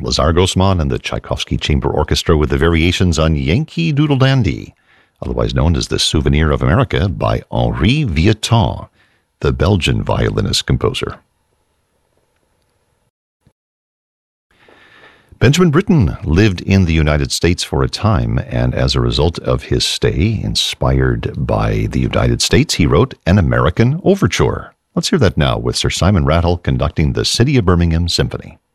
Lazar Gosman and the Tchaikovsky Chamber Orchestra with the variations on Yankee Doodle Dandy, otherwise known as the Souvenir of America by Henri Vieuxtemps, the Belgian violinist-composer. Benjamin Britten lived in the United States for a time, and as a result of his stay, inspired by the United States, he wrote An American Overture. Let's hear that now with Sir Simon Rattle conducting the City of Birmingham Symphony.